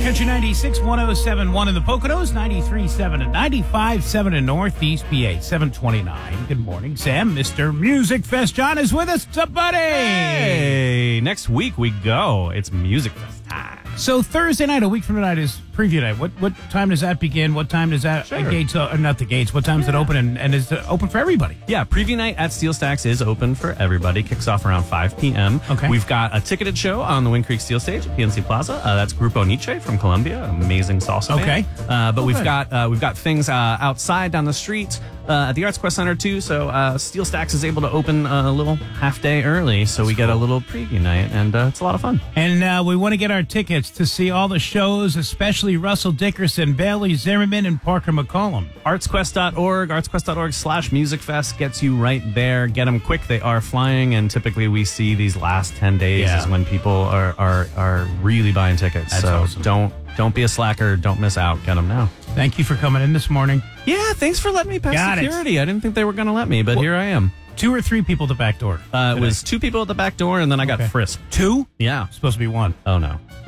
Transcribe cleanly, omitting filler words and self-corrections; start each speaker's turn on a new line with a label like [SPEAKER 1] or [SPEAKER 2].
[SPEAKER 1] Country 96, 107.1 in the Poconos, 93.7 and 95.7 in Northeast PA, 729. Good morning, Sam. Mr. Music Fest John is with us. What's up, buddy?
[SPEAKER 2] Hey, next week we go. It's Music Fest time.
[SPEAKER 1] So Thursday night, a week from tonight, is preview night. What time does that begin? What time does that gates? Not the gates. What time is it open? And is it open for everybody?
[SPEAKER 2] Yeah, preview night at Steel Stacks is open for everybody. Kicks off around 5 p.m.
[SPEAKER 1] Okay.
[SPEAKER 2] We've got a ticketed show on the Wind Creek Steel Stage at PNC Plaza. That's Grupo Nietzsche from Colombia, amazing salsa band. But we've got things outside down the street at the Arts Quest Center too. So Steel Stacks is able to open a little half day early, so we get a little preview night, and it's a lot of fun.
[SPEAKER 1] And we want to get our tickets to see all the shows, especially Russell Dickerson, Bailey Zimmerman, and Parker McCollum.
[SPEAKER 2] Artsquest.org, artsquest.org/musicfest gets you right there. Get them quick. They are flying, and typically we see these last 10 days is when people are really buying tickets.
[SPEAKER 1] That's
[SPEAKER 2] so
[SPEAKER 1] awesome.
[SPEAKER 2] Don't be a slacker. Don't miss out. Get them now.
[SPEAKER 1] Thank you for coming in this morning.
[SPEAKER 2] Yeah, thanks for letting me pass
[SPEAKER 1] Got
[SPEAKER 2] security. I didn't think they were going to let me, but here I am.
[SPEAKER 1] 2 or 3 people at the back door.
[SPEAKER 2] It was 2 people at the back door, and then I got frisked.
[SPEAKER 1] 2?
[SPEAKER 2] Yeah.
[SPEAKER 1] Supposed to be 1.
[SPEAKER 2] Oh, no.